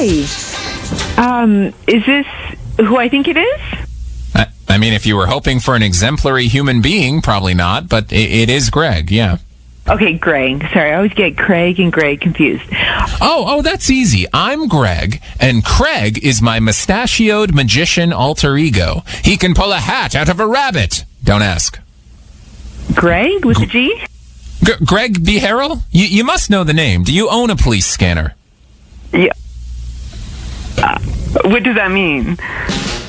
Is this who I think it is? I mean, if you were hoping for an exemplary human being, probably not, but it is Greg, yeah. Okay, Greg. Sorry, I always get Craig and Greg confused. Oh, that's easy. I'm Greg, and Craig is my mustachioed magician alter ego. He can pull a hat out of a rabbit. Don't ask. Greg with a G? Greg B. Harrell? You must know the name. Do you own a police scanner? Yeah. What does that mean?